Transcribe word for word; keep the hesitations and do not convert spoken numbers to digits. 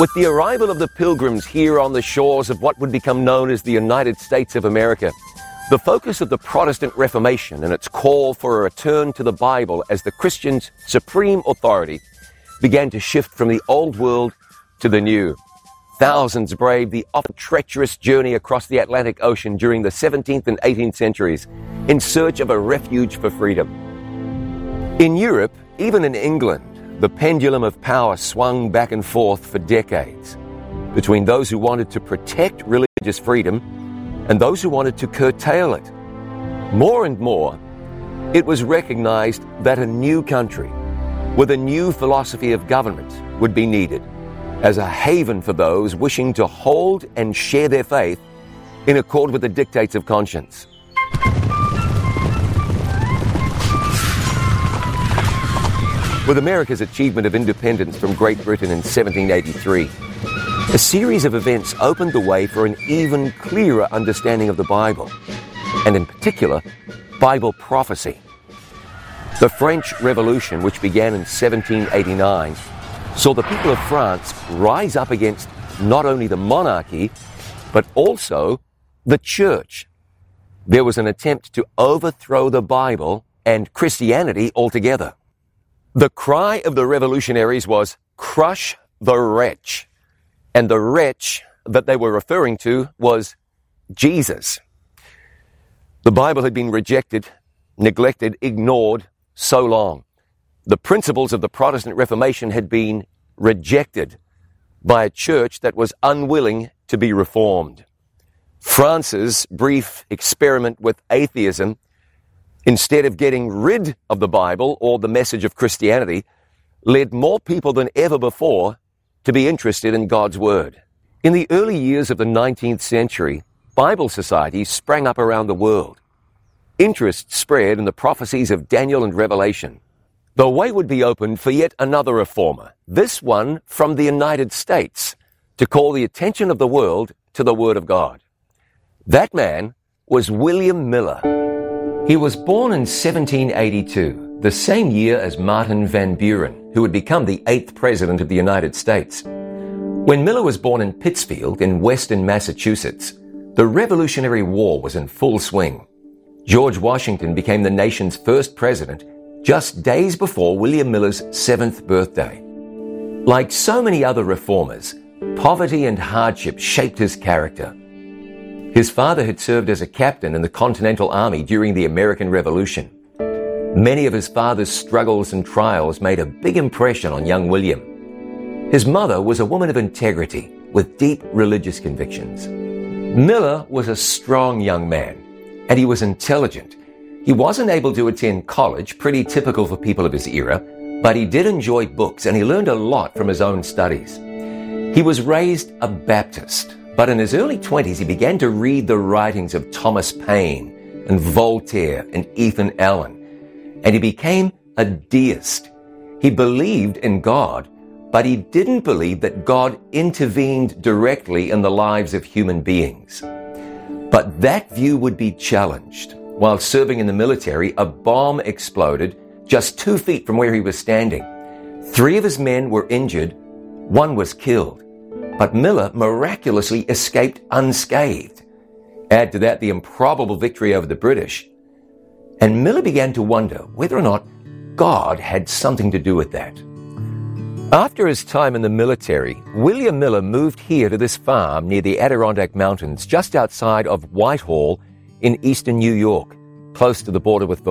With the arrival of the Pilgrims here on the shores of what would become known as the United States of America, the focus of the Protestant Reformation and its call for a return to the Bible as the Christian's supreme authority began to shift from the old world to the new. Thousands braved the often treacherous journey across the Atlantic Ocean during the seventeenth and eighteenth centuries in search of a refuge for freedom. In Europe, even in England, the pendulum of power swung back and forth for decades between those who wanted to protect religious freedom and those who wanted to curtail it. More and more, it was recognized that a new country with a new philosophy of government would be needed as a haven for those wishing to hold and share their faith in accord with the dictates of conscience. With America's achievement of independence from Great Britain in seventeen eighty-three, a series of events opened the way for an even clearer understanding of the Bible, and in particular, Bible prophecy. The French Revolution, which began in seventeen eighty-nine, saw the people of France rise up against not only the monarchy, but also the church. There was an attempt to overthrow the Bible and Christianity altogether. The cry of the revolutionaries was, "Crush the wretch." And the wretch that they were referring to was Jesus. The Bible had been rejected, neglected, ignored so long. The principles of the Protestant Reformation had been rejected by a church that was unwilling to be reformed. France's brief experiment with atheism, instead of getting rid of the Bible or the message of Christianity, led more people than ever before to be interested in God's Word. In the early years of the nineteenth century, Bible societies sprang up around the world. Interest spread in the prophecies of Daniel and Revelation. The way would be opened for yet another reformer, this one from the United States, to call the attention of the world to the Word of God. That man was William Miller. He was born in seventeen eighty-two, the same year as Martin Van Buren, who would become the eighth President of the United States. When Miller was born in Pittsfield in western Massachusetts, the Revolutionary War was in full swing. George Washington became the nation's first president just days before William Miller's seventh birthday. Like so many other reformers, poverty and hardship shaped his character. His father had served as a captain in the Continental Army during the American Revolution. Many of his father's struggles and trials made a big impression on young William. His mother was a woman of integrity with deep religious convictions. Miller was a strong young man, and he was intelligent. He wasn't able to attend college, pretty typical for people of his era, but he did enjoy books and he learned a lot from his own studies. He was raised a Baptist, but in his early twenties he began to read the writings of Thomas Paine and Voltaire and Ethan Allen, and he became a deist. He believed in God, but he didn't believe that God intervened directly in the lives of human beings. But that view would be challenged. While serving in the military, a bomb exploded just two feet from where he was standing. Three of his men were injured, one was killed, but Miller miraculously escaped unscathed. Add to that the improbable victory over the British, and Miller began to wonder whether or not God had something to do with that. After his time in the military, William Miller moved here to this farm near the Adirondack Mountains, just outside of Whitehall in eastern New York, close to the border with Vermont.